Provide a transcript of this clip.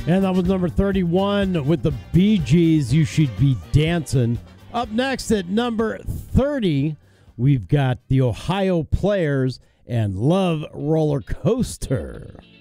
And that was number 31 with the Bee Gees, You Should Be Dancing. Up next at number 30, we've got the Ohio Players and Love Roller Coaster.